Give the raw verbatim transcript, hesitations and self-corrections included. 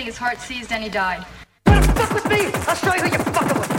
his heart seized and he died. Wanna fuck with me? I'll show you who you're fucking with.